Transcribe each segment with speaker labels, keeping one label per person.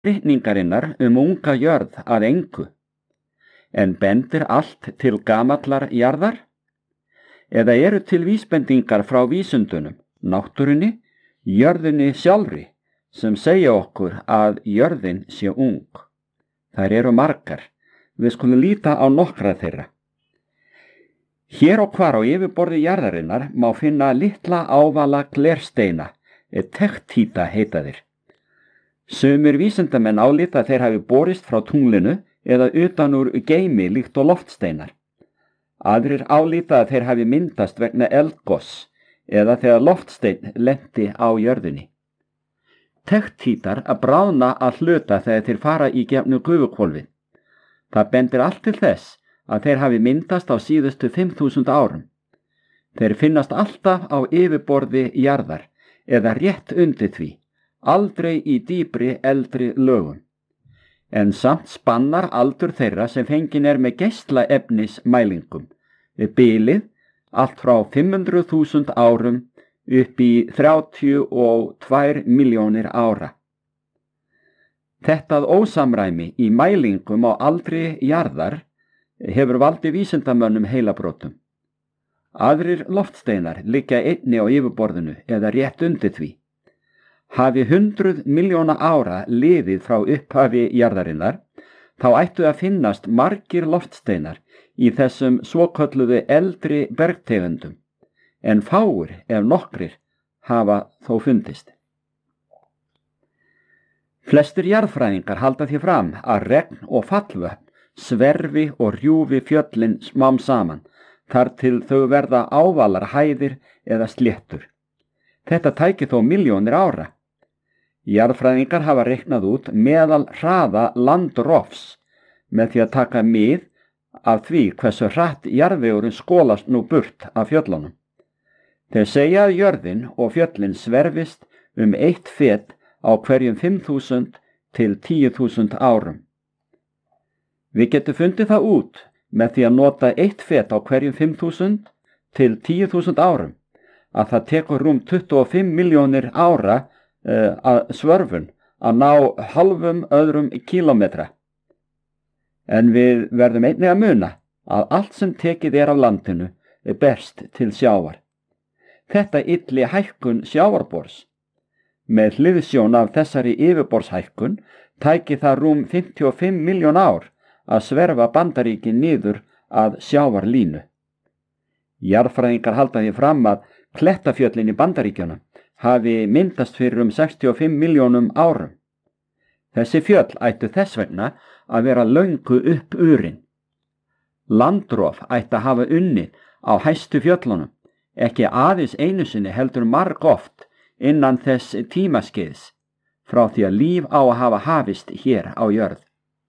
Speaker 1: ritningarinnar unga jörð að engu, en bendir allt til gamallar jarðar? Eða eru til vísbendingar frá vísundunum, náttúrunni, jörðinni sjálfri, sem segja okkur að jörðin sé ung? Þær eru margar, við skulum líta á nokkra þeirra. Hér og hvar á yfirborði jarðarinnar má finna litla ávala glersteina, tektíta heita þeir. Sumir vísindamenn álíta að þeir hafi borist frá tunglinu eða utan úr geimi líkt og loftsteinar. Aðrir álíta að þeir hafi myndast vegna eldgoss eða þegar loftsteinn lenti á jörðinni. Tektítar að bráðna að hluta þegar þeir fara í gegnum gufuhvolfið. Það bendir allt til þess að þeir hafi myndast á síðustu 5.000 árum. Þeir finnast alltaf á yfirborði jarðar eða rétt undir því, aldrei í dýpri eldri lögum. En samt spannar aldur þeirra sem fengin með geislaefnismælingum, bilið allt frá 500.000 árum upp í 32 milljónir ára. Þetta ósamræmi í mælingum á aldri jarðar hefur valdið vísindamönnum heilabrotum. Aðrir loftsteinar liggja einni á yfirborðinu eða rétt undir því. Hafi 100 milljóna ára liðið frá upphafi jarðarinnar, þá ættu að finnast margir loftsteinar í þessum svokölluðu eldri bergtegundum, en fáir ef nokkrir hafa þó fundist. Flestir jarðfræðingar halda því fram að regn og fallvötn sverfi og rjúfi fjöllin smám saman, þar til þau verða ávalar hæðir eða sléttur. Þetta tæki þó milljónir ára. Jarðfræðingar hafa reiknað út meðal hraða landrofs með því að taka mið af því hversu hratt jarðvegurinn skolast nú burt af fjöllunum. Þeir segja að jörðin og fjöllin sverfist 1 fet á hverjum 5.000 til 10.000 árum. Við getum fundið það út með því að nota 1 fet á hverjum 5.000 til 10.000 árum, að það tekur rúm 25 milljónir ára að svörfun að ná halvum öðrum kílómetra. En við verðum einnig að muna að allt sem tekið af landinu berst til sjávar. Þetta ylli hækkun sjávarbors. Með hliðsjón af þessari yfirborðshækkun tæki það rúm 55 milljón ár að sverfa Bandaríkin niður að sjávarlínu. Jarðfræðingar halda því fram að klettafjöllin í Bandaríkjunum hafi myndast fyrir 65 milljónum árum. Þessi fjöll ættu þess vegna að vera löngu upp urin. Landrof ætti að hafa unnið á hæstu fjöllunum, ekki aðeins einu sinni heldur margoft innan þess tímaskeiðs frá því að líf á að hafa hafist hér á jörð.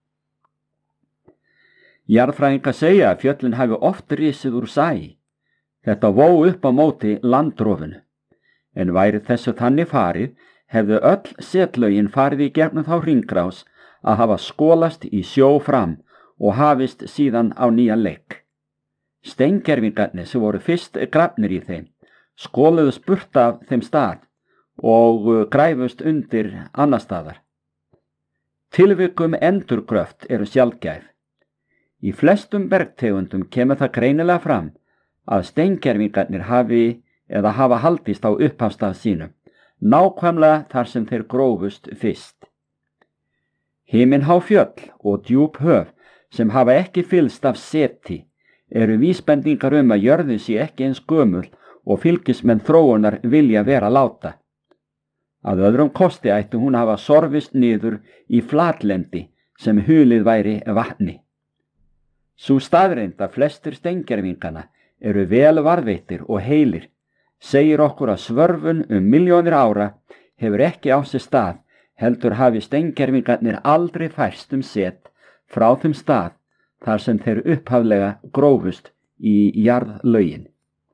Speaker 1: Jarðfræðingar segja að fjöllin hafi oft risið úr sæ. Þetta vó upp á móti landrofinu. En væri þessu þannig farið, hefðu öll setlögin farið í gegnum þá hringrás að hafa skolast í sjó fram og hafist síðan á nýjan leik. Steingervingarnir sem voru fyrst grafnir í þeim, skoluðust burt af þeim stað og græfust undir annar staðar. Tilvikum endurgröft eru sjaldgæf. Í flestum bergtegundum kemur það greinilega fram að steingervingarnir hafa haldist á upphafstað sínum, nákvæmlega þar sem þeir grófust fyrst. Himinhá fjöll og djúp höf sem hafa ekki fyllst af seti eru vísbendingar að jörðin sé ekki eins gömul og fylgismenn þróunar vilja vera láta. Að öðrum kosti ætti hún hafa sorfist niður í flatlendi sem hulið væri vatni. Sú staðreynd að flestir steingervingana eru vel varðveittir og heilir segir okkur að svörfun milljónir ára hefur ekki á sér stað, heldur hafi steingervingarnir aldrei færst set frá þeim stað þar sem þeir upphaflega grófust í jarðlögin.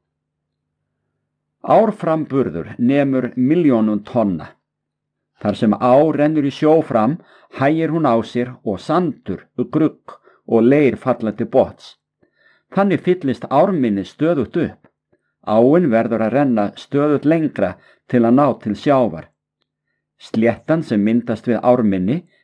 Speaker 1: Árframburður nemur milljónum tonna. Þar sem á rennur í sjó fram, hægir hún á sér og sandur, grugg og leir falla til botns. Þannig fyllist árminni stöðugt upp. Áin verður að renna stöðugt lengra til að ná til sjávar. Sléttan sem myndast við árminni